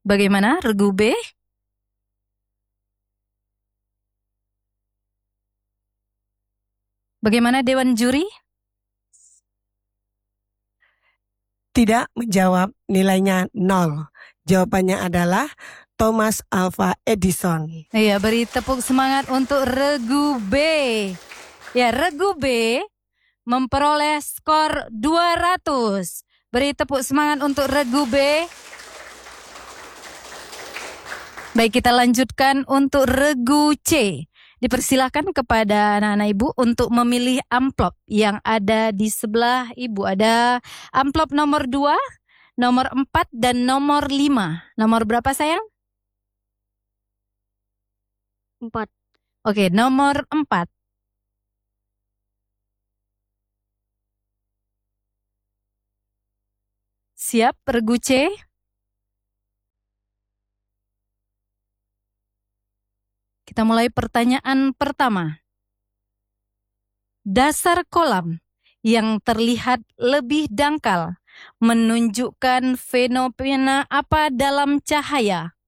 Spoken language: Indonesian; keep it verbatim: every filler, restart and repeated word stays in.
Bagaimana regu B? Bagaimana Dewan Juri? Tidak menjawab, nilainya nol. Jawabannya adalah Thomas Alva Edison. Iya, beri tepuk semangat untuk regu B. Ya, regu B memperoleh skor dua ratus. Beri tepuk semangat untuk regu B. Baik, kita lanjutkan untuk regu C. Dipersilakan kepada anak-anak ibu untuk memilih amplop yang ada di sebelah ibu. Ada amplop nomor dua, nomor empat, dan nomor lima. Nomor berapa sayang? Empat. Oke, nomor empat. Siap, regu C? Kita mulai pertanyaan pertama. Dasar kolam yang terlihat lebih dangkal menunjukkan fenomena apa dalam cahaya?